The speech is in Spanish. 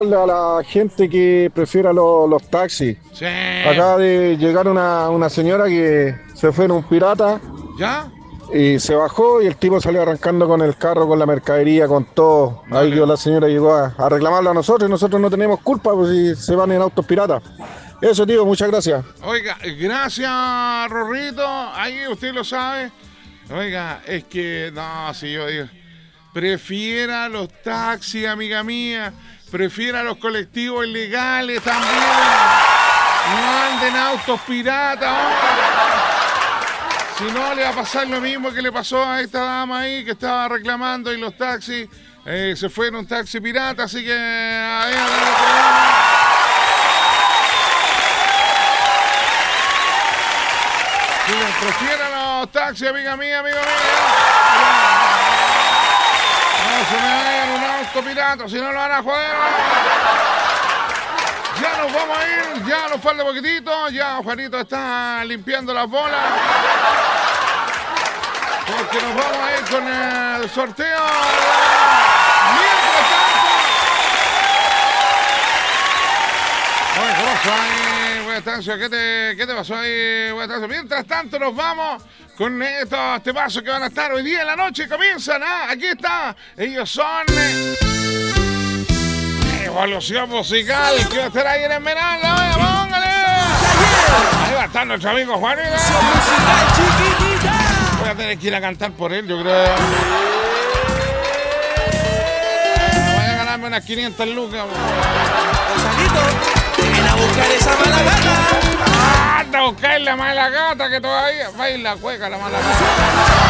A la gente que prefiera los taxis. Sí. Acaba de llegar una señora que se fue en un pirata ¿Ya? y se bajó y el tipo salió arrancando con el carro, con la mercadería, con todo. Ahí Dale. la señora llegó a reclamarlo a nosotros y nosotros no tenemos culpa pues, si se van en autos piratas. Eso, tío, muchas gracias. Oiga, gracias, Rorrito. Ahí usted lo sabe. Oiga, es que, no, si yo digo, prefiera los taxis, amiga mía. Prefiera los colectivos ilegales también. No anden autos piratas, hombre. Si no, le va a pasar lo mismo que le pasó a esta dama ahí que estaba reclamando y los taxis. Se fue en un taxi pirata, así que... ahí, prefieren los taxis, amiga mía, amigo mío. No se me vayan un auto pirata, si no lo van a joder. Ya nos vamos a ir, ya nos falta poquitito. Ya Juanito está limpiando las bolas. Porque nos vamos a ir con el sorteo. Mientras tanto... Oye, ¿qué pasó ahí, Buenastancio? ¿Qué te pasó ahí, Buenastancio? Mientras tanto nos vamos con estos temazos que van a estar hoy día en la noche. Comienzan, aquí está. Ellos son... Evolución Musical, que va a estar ahí en Esmeralda. Vaya, póngale. Ahí va a estar nuestro amigo Juanito. Voy a tener que ir a cantar por él, yo creo. Voy a ganarme unas 500 lucas. Ven a buscar esa mala gata. Anda a buscar la mala gata que todavía baila cueca la mala gata.